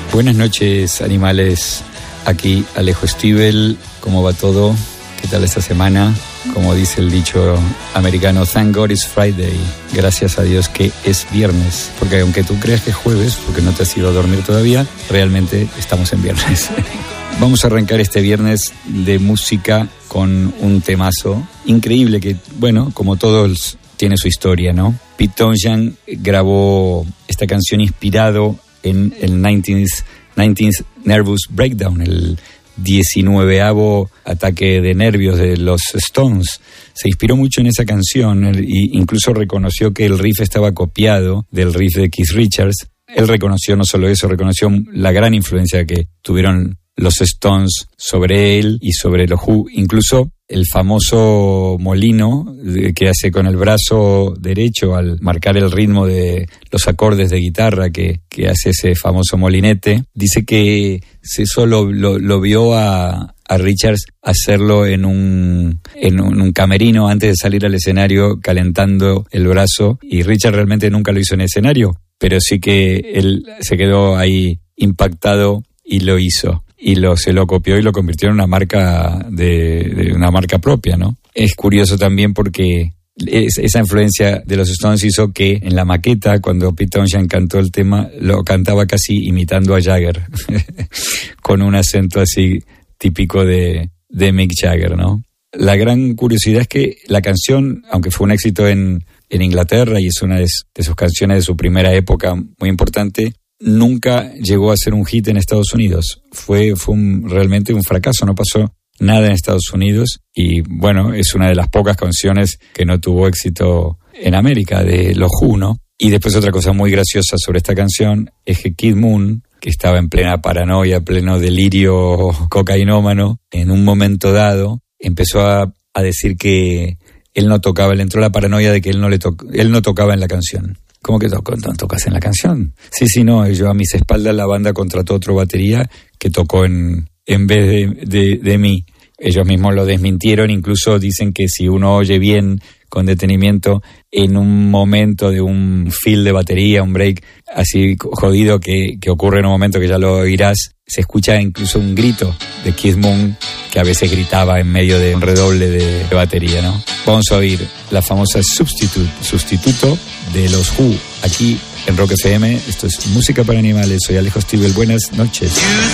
Buenas noches, animales. Aquí Alejo Stivel. ¿Cómo va todo? ¿Qué tal esta semana? Como dice el dicho americano, thank God it's Friday. Gracias a Dios que es viernes. Porque aunque tú creas que es jueves, porque no te has ido a dormir todavía, realmente estamos en viernes. Vamos a arrancar este viernes de música con un temazo increíble que, bueno, como todos, tiene su historia, ¿no? Pete Townshend grabó esta canción inspirado en el 19th Nervous Breakdown, el 19avo ataque de nervios de los Stones. Se inspiró mucho en esa canción e incluso reconoció que el riff estaba copiado del riff de Keith Richards. Él reconoció no solo eso, reconoció la gran influencia que tuvieron los Stones sobre él y sobre los Who. Incluso el famoso molino que hace con el brazo derecho al marcar el ritmo de los acordes de guitarra que hace ese famoso molinete. Dice que eso lo vio a Richards hacerlo en un camerino antes de salir al escenario, calentando el brazo, y Richards realmente nunca lo hizo en escenario, pero sí que él se quedó ahí impactado y lo hizo. Y se lo copió y lo convirtió en una marca de una marca propia, ¿no? Es curioso también porque esa influencia de los Stones hizo que en la maqueta, cuando Pete Townshend cantó el tema, lo cantaba casi imitando a Jagger, con un acento así típico de Mick Jagger, ¿no? La gran curiosidad es que la canción, aunque fue un éxito en Inglaterra y es una de sus canciones de su primera época muy importante, nunca llegó a ser un hit en Estados Unidos. Fue realmente un fracaso, no pasó nada en Estados Unidos y bueno, es una de las pocas canciones que no tuvo éxito en América, de los Who, ¿no? Y después otra cosa muy graciosa sobre esta canción es que Kid Moon, que estaba en plena paranoia, pleno delirio cocainómano, en un momento dado empezó a decir que él no tocaba, le entró la paranoia de que él no tocaba en la canción. ¿Cómo que no tocas en la canción? Sí, no, yo a mis espaldas la banda contrató otro batería que tocó en vez de mí. Ellos mismos lo desmintieron, incluso dicen que si uno oye bien, con detenimiento, en un momento de un fill de batería, un break así jodido que ocurre en un momento que ya lo oirás, se escucha incluso un grito de Keith Moon, que a veces gritaba en medio de un redoble de batería, ¿no? Vamos a oír la famosa Sustituto de los Who, aquí en Rock FM. Esto es Música para Animales. Soy Alejo Stivel. Buenas noches.